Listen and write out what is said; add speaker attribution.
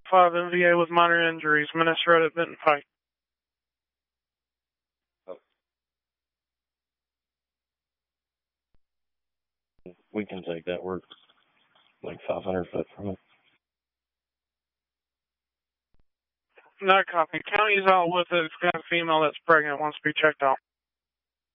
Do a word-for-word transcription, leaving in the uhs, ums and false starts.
Speaker 1: five M V A with minor injuries, Menace Road at Benton Pike.
Speaker 2: Oh. We can take that. We're like five hundred foot from it.
Speaker 1: No copy. County's out with it. It's got a female that's pregnant, wants to be checked out.